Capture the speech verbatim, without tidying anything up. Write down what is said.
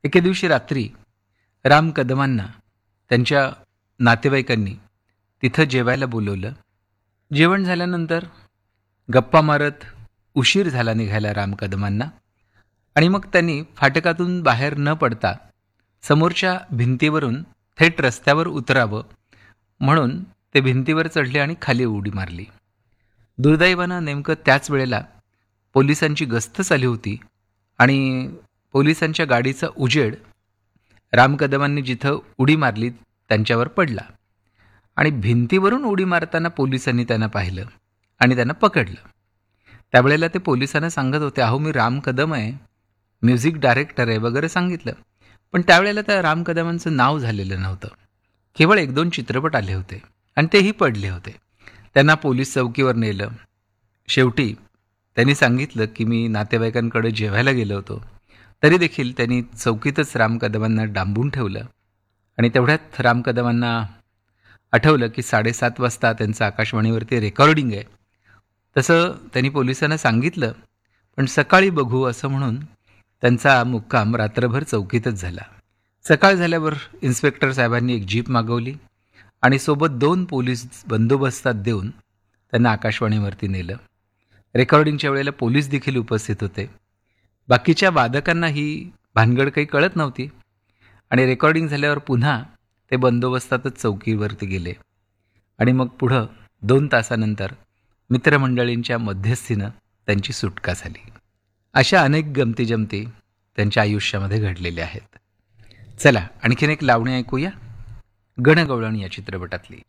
एके दिवशी रात्री राम कदमांना त्यांच्या नातेवाईकांनी तिथं जेवायला बोलवलं. जेवण झाल्यानंतर गप्पा मारत उशीर झाला निघायला राम कदमांना, आणि मग त्यांनी फाटकातून बाहेर न पडता समोरच्या भिंतीवरून थेट रस्त्यावर उतरावं म्हणून ते भिंतीवर चढले आणि खाली उडी मारली. दुर्दैवानं नेमकं त्याच वेळेला पोलिसांची गस्त चालली होती आणि पोलिसांच्या गाडीचा उजेड राम कदमांनी जिथं उडी मारली त्यांच्यावर पडला आणि भिंतीवरून उडी मारताना पोलिसांनी त्यांना पाहिलं आणि त्यांना पकडलं. त्यावेळेला ते पोलिसांना सांगत होते, अहो मी राम कदम आहे, म्युझिक डायरेक्टर आहे वगैरे सांगितलं. पण त्यावेळेला त्या राम कदमांचं नाव झालेलं नव्हतं. केवळ एक दोन चित्रपट आले होते आणि तेही पडले होते. त्यांना पोलीस चौकीवर नेलं. शेवटी त्यांनी सांगितलं की मी नातेवाईकांकडे जेवायला गेलो होतो. तरी देखील त्यांनी चौकीतच राम कदमांना डांबून ठेवलं आणि तेवढ्यात राम कदमांना आठवलं की साडेसात वाजता त्यांचं आकाशवाणीवरती रेकॉर्डिंग आहे. तसं त्यांनी पोलिसांना सांगितलं, पण सकाळी बघू असं म्हणून त्यांचा मुक्काम रात्रभर चौकीतच झाला. सकाळ झाल्यावर इन्स्पेक्टर साहेबांनी एक जीप मागवली आणि सोबत दोन पोलीस बंदोबस्तात देऊन त्यांना आकाशवाणीवरती नेलं. रेकॉर्डिंगच्या वेळेला पोलीस देखील उपस्थित होते. बाकीच्या वादकांना ही भानगड काही कळत नव्हती आणि रेकॉर्डिंग झाल्यावर पुन्हा ते बंदोबस्तातच चौकीवरती गेले आणि मग पुढं दोन तासानंतर मित्रमंडळींच्या मध्यस्थीनं त्यांची सुटका झाली. अशा अनेक गमतीजमती त्यांच्या आयुष्यामध्ये घडलेल्या आहेत. चला आणखीन एक लावणी ऐकूया, गणगवळण या चित्रपटातली.